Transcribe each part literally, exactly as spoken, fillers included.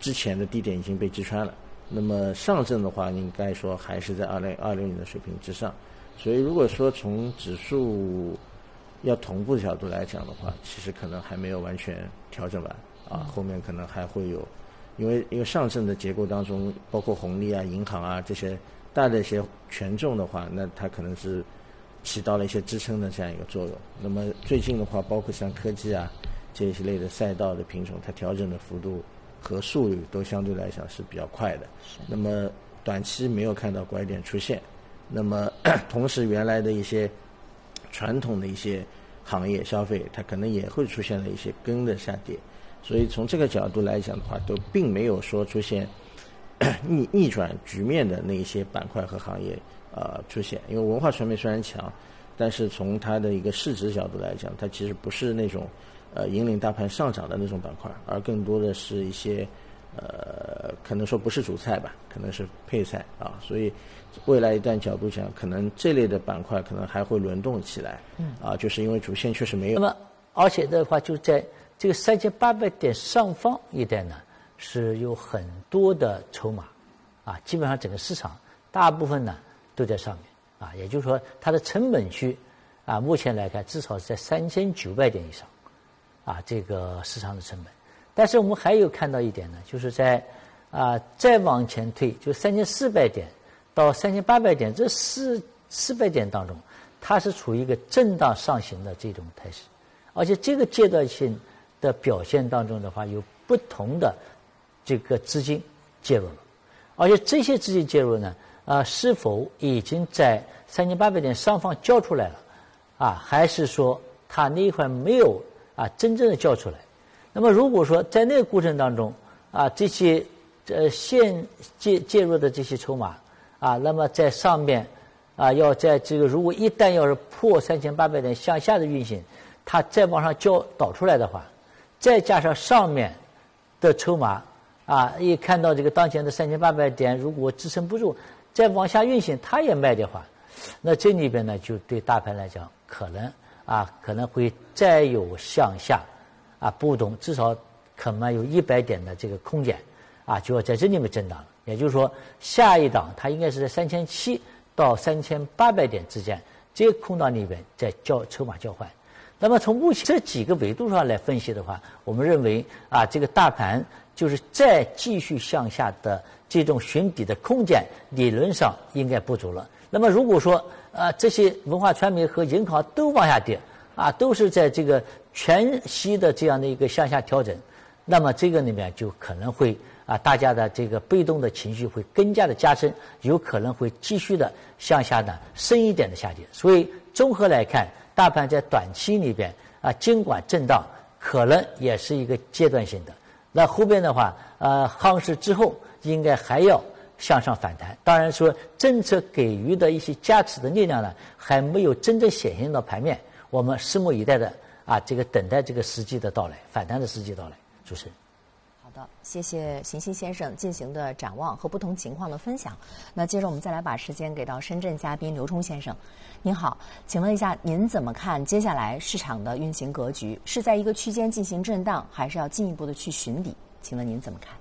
之前的低点已经被击穿了。那么上证的话，应该说还是在二零二零年的水平之上。所以如果说从指数要同步的角度来讲的话，其实可能还没有完全调整完啊，后面可能还会有，因为因为上证的结构当中，包括红利啊、银行啊这些大的一些权重的话，那它可能是起到了一些支撑的这样一个作用。那么最近的话，包括像科技啊这一类的赛道的品种，它调整的幅度和速率都相对来讲是比较快的。那么短期没有看到拐点出现，那么同时原来的一些传统的一些行业消费，它可能也会出现了一些跟的下跌。所以从这个角度来讲的话，都并没有说出现逆逆转局面的那一些板块和行业呃出现。因为文化传媒虽然强，但是从它的一个市值角度来讲，它其实不是那种呃引领大盘上涨的那种板块，而更多的是一些呃可能说不是主菜吧，可能是配菜啊。所以未来一段角度讲，可能这类的板块可能还会轮动起来，嗯啊，就是因为主线确实没有。 那么而且的话，就在这个三千八百点上方一带呢，是有很多的筹码，啊，基本上整个市场大部分呢都在上面，啊，也就是说它的成本区，啊，目前来看至少是在三千九百点以上，啊，这个市场的成本。但是我们还有看到一点呢，就是在啊再往前推，就三千四百点到三千八百点这四四百点当中，它是处于一个震荡上行的这种态势，而且这个阶段性的表现当中的话，有不同的这个资金介入了，而且这些资金介入呢，啊，是否已经在三千八百点上方交出来了，啊，还是说它那一块没有啊真正的交出来？那么如果说在那个过程当中啊，这些呃现介介入的这些筹码啊，那么在上面啊，要在这个如果一旦要是破三千八百点向下的运行，它再往上交导出来的话，再加上上面的筹码啊，一看到这个当前的三千八百点如果支撑不住，再往下运行，它也卖的话，那这里边呢就对大盘来讲，可能啊可能会再有向下啊波动，至少可能有一百点的这个空间啊，就要在这里面震荡了。也就是说，下一档它应该是在三千七到三千八百点之间，这个空档里边在交筹码交换。那么从目前这几个维度上来分析的话，我们认为啊，这个大盘就是再继续向下的这种寻底的空间，理论上应该不足了。那么如果说啊，这些文化传媒和银行都往下跌啊，都是在这个全息的这样的一个向下调整，那么这个里面就可能会啊，大家的这个被动的情绪会更加的加深，有可能会继续的向下呢深一点的下跌。所以综合来看，大盘在短期里边啊，尽管震荡，可能也是一个阶段性的。那后边的话，呃，夯实之后应该还要向上反弹。当然说，政策给予的一些加持的力量呢，还没有真正显现到盘面。我们拭目以待的啊，这个等待这个时机的到来，反弹的时机到来。主持人。 好的，谢谢邢西先生进行的展望和不同情况的分享。那接着我们再来把时间给到深圳嘉宾刘冲先生。您好，请问一下，您怎么看接下来市场的运行格局？是在一个区间进行震荡，还是要进一步的去寻底？请问您怎么看？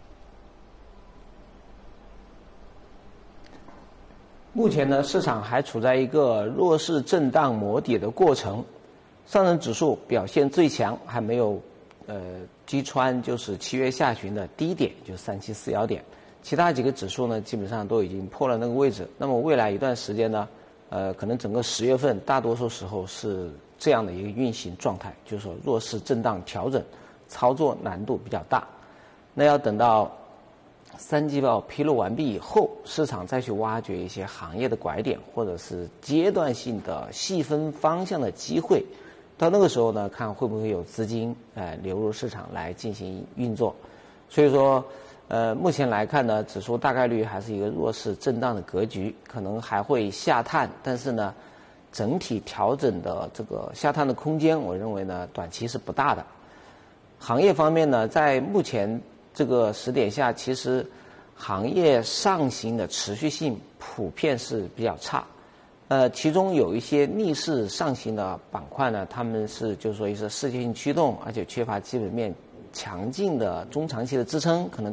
目前呢，市场还处在一个弱势震荡磨底的过程，上证指数表现最强，还没有呃击穿就是七月下旬的低点，就三七四幺点。其他几个指数呢，基本上都已经破了那个位置。那么未来一段时间呢，呃，可能整个十月份大多数时候是这样的一个运行状态，就是说弱势震荡调整，操作难度比较大。那要等到三季报披露完毕以后，市场再去挖掘一些行业的拐点，或者是阶段性的细分方向的机会。到那个时候呢，看会不会有资金呃流入市场来进行运作。所以说，呃，目前来看呢，指数大概率还是一个弱势震荡的格局，可能还会下探，但是呢，整体调整的这个下探的空间，我认为呢，短期是不大的。行业方面呢，在目前这个时点下，其实行业上行的持续性普遍是比较差。呃，其中有一些逆势上行的板块呢，他们是就是说一些世界性驱动，而且缺乏基本面强劲的中长期的支撑，可能